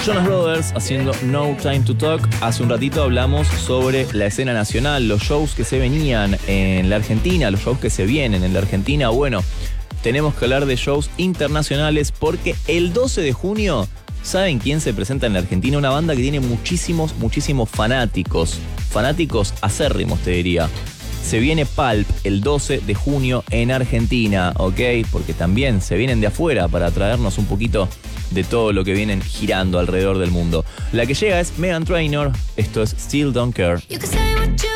Jonas Brothers haciendo No Time to Talk. Hace un ratito hablamos sobre la escena nacional, los shows que se venían en la Argentina, los shows que se vienen en la Argentina. Bueno, tenemos que hablar de shows internacionales porque el 12 de junio, ¿saben quién se presenta en la Argentina? Una banda que tiene muchísimos fanáticos acérrimos, te diría. Se viene Pulp el 12 de junio en Argentina, ¿ok? Porque también se vienen de afuera para traernos un poquito de todo lo que vienen girando alrededor del mundo. La que llega es Meghan Trainor, esto es Still Don't Care.